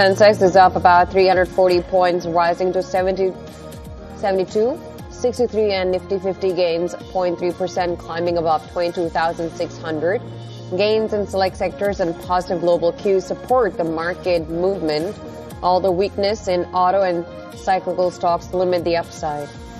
Sensex is up about 340 points, rising to 72, 63, and Nifty 50 gains 0.3%, climbing above 22,600. Gains in select sectors and positive global cues support the market movement, although weakness in auto and cyclical stocks limit the upside.